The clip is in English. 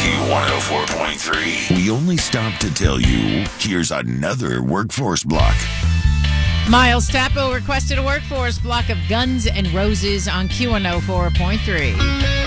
Q104.3. We only stopped to tell you, here's another workforce block. Miles Tappo requested a workforce block of Guns N' Roses on Q104.3.